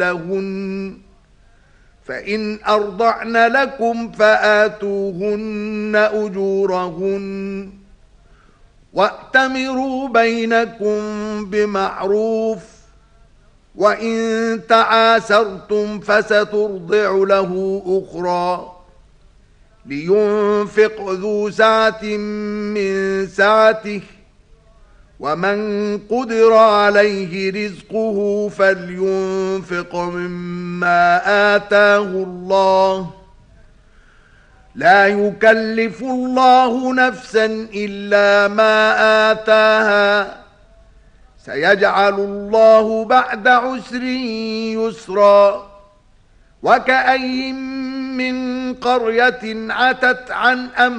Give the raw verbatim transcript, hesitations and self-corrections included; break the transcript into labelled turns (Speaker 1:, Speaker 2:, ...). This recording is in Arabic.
Speaker 1: أجلهن فإن أرضعن لكم فآتوهن أجورهن وأتمروا بينكم بمعروف وإن تعاسرتم فسترضع له أخرى لينفق ذو سعة من سعته ومن قدر عليه رزقه فلينفق مما آتاه الله لا يكلف الله نفسا إلا ما آتاها سيجعل الله بعد عسر يسرا وكأين من قرية عتت عن أمر